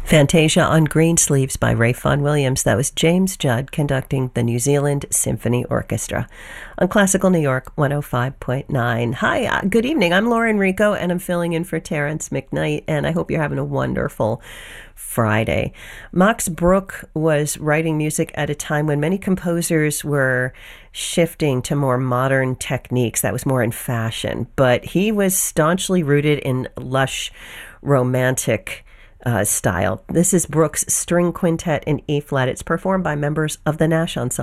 Fantasia on Greensleeves by Ray Vaughan Williams. That was James Judd conducting the New Zealand Symphony Orchestra on Classical New York 105.9. Hi, good evening. I'm Lauren Rico, and I'm filling in for Terrence McKnight, and I hope you're having a wonderful Friday. Max Bruch was writing music at a time when many composers were shifting to more modern techniques that was more in fashion, but he was staunchly rooted in lush, romantic style. This is Bruch's String Quintet in E-flat. It's performed by members of the Nash Ensemble.